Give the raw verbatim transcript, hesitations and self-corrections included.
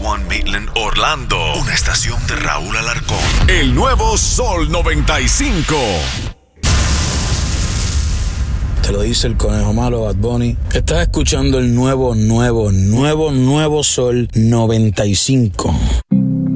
uno Midland Orlando, una estación de Raúl Alarcón. El nuevo Sol noventa y cinco. Te lo dice el conejo malo, Bad Bunny. Estás escuchando el nuevo, nuevo, nuevo, nuevo Sol noventa y cinco.